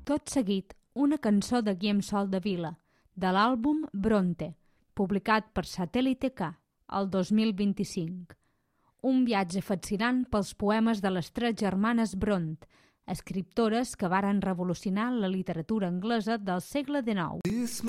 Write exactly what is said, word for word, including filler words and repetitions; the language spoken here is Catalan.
Tot seguit, una cançó de Guillem Sol de Vila, de l'àlbum Bronte, publicat per Satèl·lite K, el dos mil vint-i-cinc. Un viatge fascinant pels poemes de les tres germanes Bront, escriptores que varen revolucionar la literatura anglesa del segle dinou.